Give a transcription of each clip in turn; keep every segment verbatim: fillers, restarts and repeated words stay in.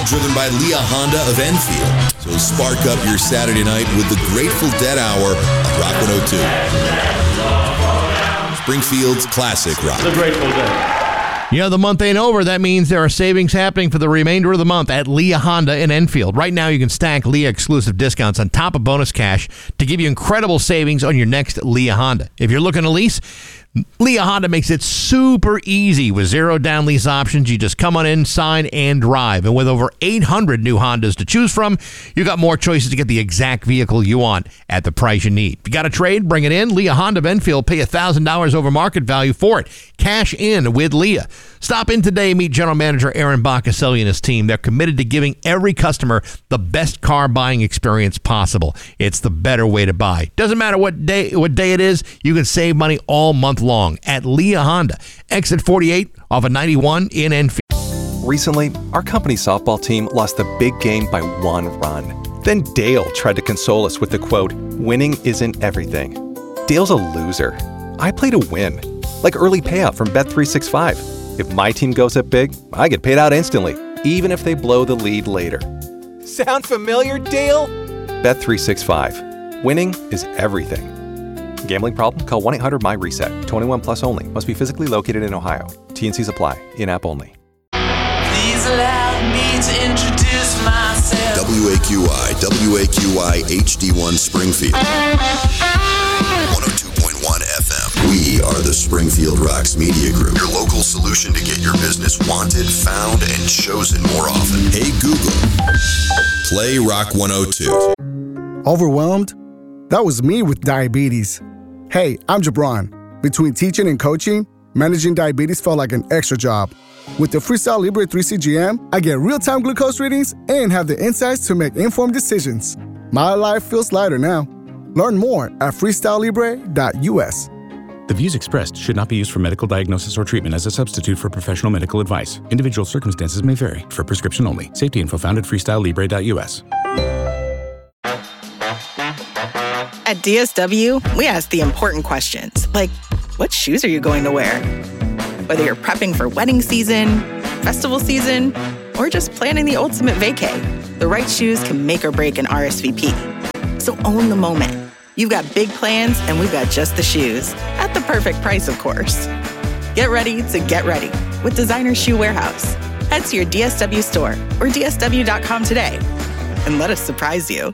all driven by Leah Honda of Enfield. So spark up your Saturday night with the Grateful Dead Hour on Rock one oh two. Springfield's classic rock. The Grateful Dead. You know, the month ain't over. That means there are savings happening for the remainder of the month at Leah Honda in Enfield. Right now, you can stack Leah exclusive discounts on top of bonus cash to give you incredible savings on your next Leah Honda. If you're looking to lease, Leah Honda makes it super easy with zero down lease options. You just come on in, sign, and drive. And with over eight hundred new Hondas to choose from, you got more choices to get the exact vehicle you want at the price you need. If you got a trade, bring it in. Leah Honda of Enfield, pay one thousand dollars over market value for it. Cash in with Leah. Stop in today, meet General Manager Aaron Baccaselli and his team. They're committed to giving every customer the best car buying experience possible. It's the better way to buy. Doesn't matter what day what day it is, you can save money all month long at Leah Honda. Exit forty-eight off of ninety-one in Enfield. Recently, our company softball team lost the big game by one run. Then Dale tried to console us with the quote, "Winning isn't everything." Dale's a loser. I play to win. Like early payout from Bet three sixty-five. If my team goes up big, I get paid out instantly, even if they blow the lead later. Sound familiar, Dale? Bet three sixty-five. Winning is everything. Gambling problem? Call one eight hundred M Y reset. twenty-one plus only. Must be physically located in Ohio. T N Cs apply. In-app only. Please allow me to introduce myself. W A Q I, W A Q I H D one Springfield. one oh two point one F M. We are the Springfield Rocks Media Group, your local solution to get your business wanted, found, and chosen more often. Hey Google, play Rock one oh two. Overwhelmed? That was me with diabetes. Hey, I'm Jabron. Between teaching and coaching, managing diabetes felt like an extra job. With the Freestyle Libre three C G M, I get real-time glucose readings and have the insights to make informed decisions. My life feels lighter now. Learn more at freestyle libre dot U S. The views expressed should not be used for medical diagnosis or treatment as a substitute for professional medical advice. Individual circumstances may vary. For prescription only. Safety info found at freestyle libre dot U S. At D S W, we ask the important questions, like, what shoes are you going to wear? Whether you're prepping for wedding season, festival season, or just planning the ultimate vacay, the right shoes can make or break an R S V P. So own the moment. You've got big plans, and we've got just the shoes. At the perfect price, of course. Get ready to get ready with Designer Shoe Warehouse. Head to your D S W store or D S W dot com today and let us surprise you.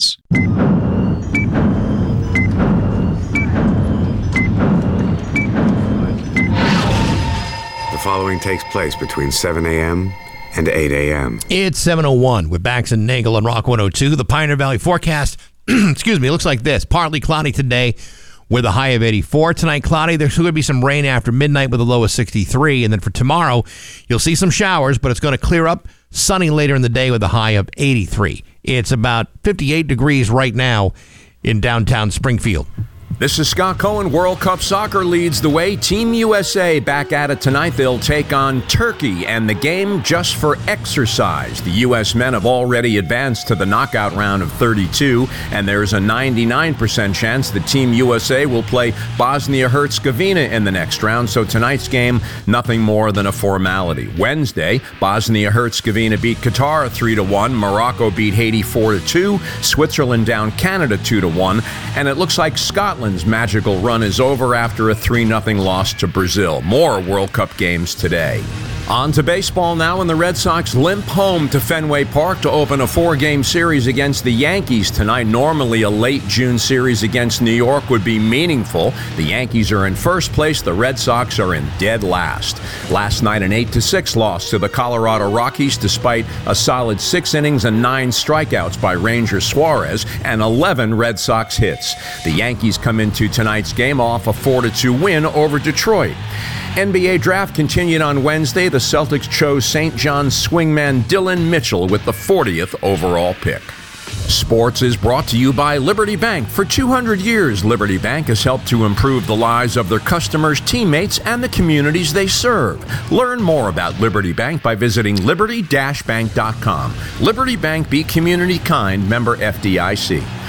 The following takes place between seven a.m. and eight a.m. It's seven oh one with Bax and Nagel on Rock one oh two. The Pioneer Valley forecast, excuse me, looks like this. Partly cloudy today with a high of eighty-four. Tonight, cloudy. There's going to be some rain after midnight with a low of sixty-three. And then for tomorrow, you'll see some showers, but it's going to clear up. Sunny later in the day with a high of eighty-three. It's about fifty-eight degrees right now in downtown Springfield. This is Scott Cohen. World Cup Soccer leads the way. Team U S A back at it tonight. They'll take on Turkey, and the game just for exercise. The U S men have already advanced to the knockout round of thirty-two, and there's a ninety-nine percent chance that Team U S A will play Bosnia-Herzegovina in the next round. So tonight's game, nothing more than a formality. Wednesday, Bosnia-Herzegovina beat Qatar three to one. Morocco beat Haiti four to two. Switzerland down Canada two to one. And it looks like Scotland Scotland's magical run is over after a three nothing loss to Brazil. More World Cup games today. On to baseball now, and the Red Sox limp home to Fenway Park to open a four-game series against the Yankees tonight. Normally, a late June series against New York would be meaningful. The Yankees are in first place. The Red Sox are in dead last. Last night, an eight to six loss to the Colorado Rockies despite a solid six innings and nine strikeouts by Ranger Suarez and eleven Red Sox hits. The Yankees come into tonight's game off a four to two win over Detroit. N B A draft continued on Wednesday. The Celtics chose Saint John's swingman Dylan Mitchell with the fortieth overall pick. Sports is brought to you by Liberty Bank. For two hundred years, Liberty Bank has helped to improve the lives of their customers, teammates, and the communities they serve. Learn more about Liberty Bank by visiting liberty dash bank dot com. Liberty Bank, be community kind, member F D I C.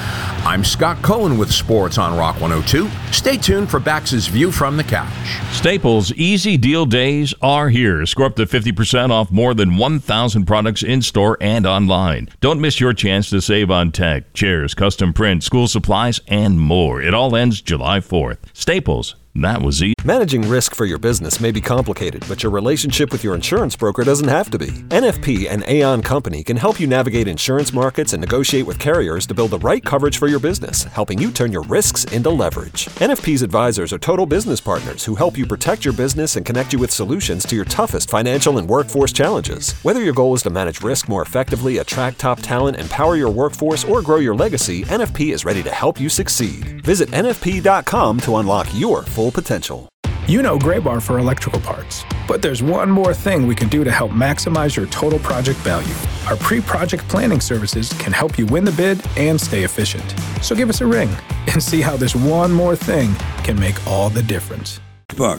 I'm Scott Cohen with Sports on Rock one oh two. Stay tuned for Bax's View from the Couch. Staples Easy Deal Days are here. Score up to fifty percent off more than one thousand products in-store and online. Don't miss your chance to save on tech, chairs, custom print, school supplies, and more. It all ends July fourth. Staples. That was easy. Managing risk for your business may be complicated, but your relationship with your insurance broker doesn't have to be. N F P and Aon Company can help you navigate insurance markets and negotiate with carriers to build the right coverage for your business, helping you turn your risks into leverage. N F P's advisors are total business partners who help you protect your business and connect you with solutions to your toughest financial and workforce challenges. Whether your goal is to manage risk more effectively, attract top talent, empower your workforce, or grow your legacy, N F P is ready to help you succeed. Visit N F P dot com to unlock your full potential. You know Graybar for electrical parts, but there's one more thing we can do to help maximize your total project value. Our pre-project planning services can help you win the bid and stay efficient. So give us a ring and see how this one more thing can make all the difference. Buck.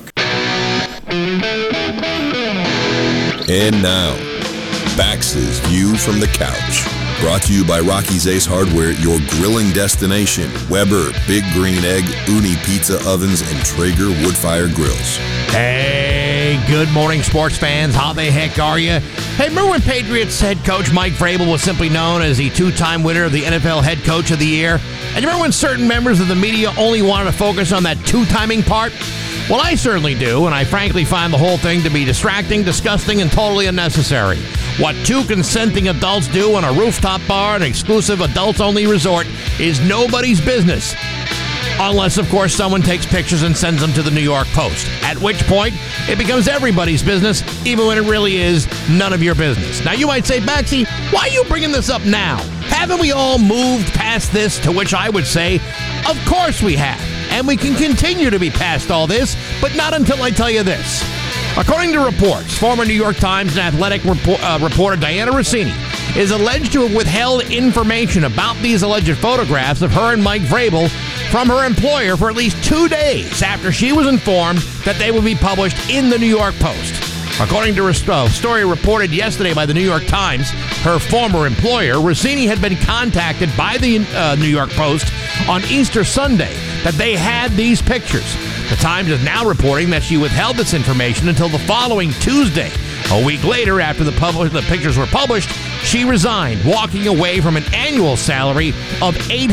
And now, Bax's View from the Couch. Brought to you by Rocky's Ace Hardware, your grilling destination. Weber, Big Green Egg, Uni Pizza Ovens, and Traeger Woodfire Grills. Hey, good morning, sports fans. How the heck are you? Hey, remember when Patriots head coach Mike Vrabel was simply known as the two-time winner of the N F L Head Coach of the Year? And you remember when certain members of the media only wanted to focus on that two-timing part? Well, I certainly do, and I frankly find the whole thing to be distracting, disgusting, and totally unnecessary. What two consenting adults do on a rooftop bar, an exclusive adults-only resort, is nobody's business. Unless, of course, someone takes pictures and sends them to the New York Post, at which point it becomes everybody's business, even when it really is none of your business. Now, you might say, Baxi, why are you bringing this up now? Haven't we all moved past this? To which I would say, of course we have. And we can continue to be past all this, but not until I tell you this. According to reports, former New York Times and Athletic report, uh, reporter Diana Rossini is alleged to have withheld information about these alleged photographs of her and Mike Vrabel from her employer for at least two days after she was informed that they would be published in the New York Post. According to a story reported yesterday by the New York Times, her former employer, Rossini, had been contacted by the uh, New York Post on Easter Sunday that they had these pictures. The Times is now reporting that she withheld this information until the following Tuesday. A week later, after the, pub- the pictures were published, she resigned, walking away from an annual salary of eight